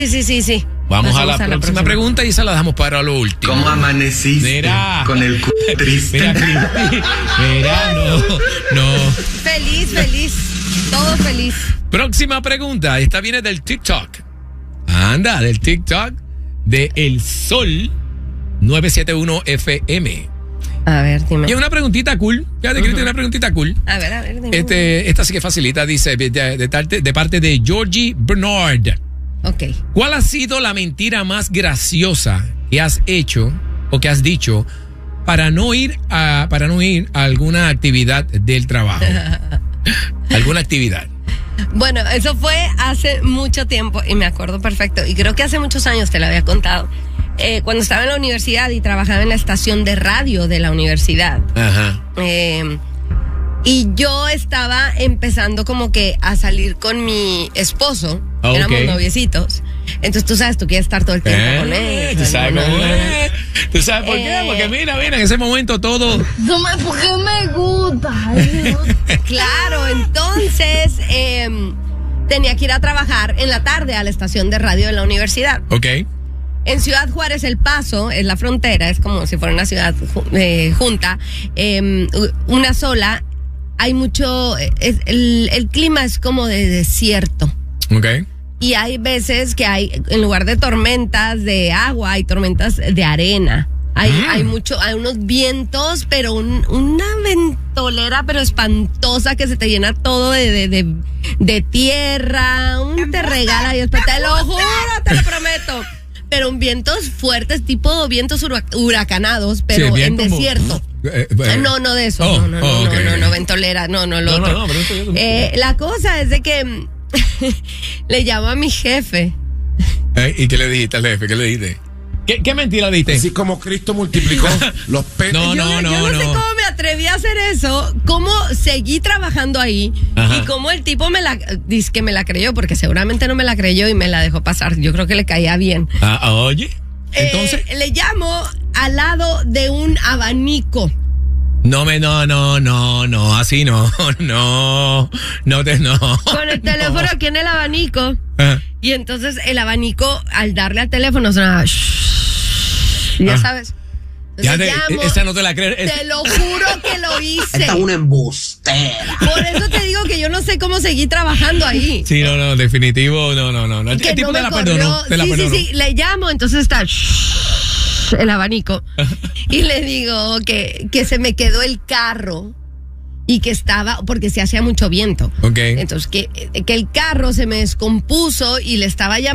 Sí. Vamos a la próxima pregunta y se la dejamos para lo último. ¿Cómo amaneciste? Mira. Con el triste. Mira, no. Feliz. Todo feliz. Próxima pregunta. Esta viene del TikTok. Anda, del TikTok de El Sol 971 FM. A ver, dime. Y es una preguntita cool. Fíjate que tiene una preguntita cool. A ver, dime. Esta sí que facilita. Dice, de parte de Georgie Bernard. Ok. ¿Cuál ha sido la mentira más graciosa que has hecho o que has dicho para no ir a alguna actividad del trabajo? ¿Alguna actividad? Bueno, eso fue hace mucho tiempo y me acuerdo perfecto. Y creo que hace muchos años te lo había contado. Cuando estaba en la universidad y trabajaba en la estación de radio de la universidad. Ajá. Y yo estaba empezando como que a salir con mi esposo. Okay. Éramos noviecitos. Entonces tú sabes, tú quieres estar todo el tiempo con él. ¿Tú sabes cómo es? ¿Tú sabes por qué? Porque mira, en ese momento todo... Porque me gusta. Claro, entonces tenía que ir a trabajar en la tarde a la estación de radio de la universidad. Ok. En Ciudad Juárez, El Paso, es la frontera, es como si fuera una ciudad junta, una sola. Hay mucho, el clima es como de desierto. Ok. Y hay veces que en lugar de tormentas de agua, hay tormentas de arena. Hay unos vientos, pero una ventolera, pero espantosa, que se te llena todo de tierra. Te regala y después te lo juro, te lo prometo. Pero vientos fuertes, tipo vientos huracanados, pero sí, en desierto. No de eso. No, ventolera, no, lo otro. La cosa es de que le llamo a mi jefe. ¿Y qué le dijiste al jefe? ¿Qué le dijiste? ¿Qué mentira diste? Así como Cristo multiplicó los peces. Yo no sé cómo me atreví a hacer eso, cómo seguí trabajando ahí. Ajá. Y cómo el tipo dice que me la creyó, porque seguramente no me la creyó y me la dejó pasar. Yo creo que le caía bien. Oye, entonces No, así no. Con el teléfono aquí en el abanico. Y entonces el abanico, al darle al teléfono, sonaba ya sabes. Ya esa no te la crees. Te lo juro que lo hice. Esta es una embustera. Por eso te digo que yo no sé cómo seguí trabajando ahí. Sí, no, definitivo, no. Que el tipo no te la perdonó. Sí, le llamo, entonces está el abanico. Y le digo que se me quedó el carro y que estaba, porque se hacía mucho viento. Ok. Entonces que el carro se me descompuso y le estaba llamando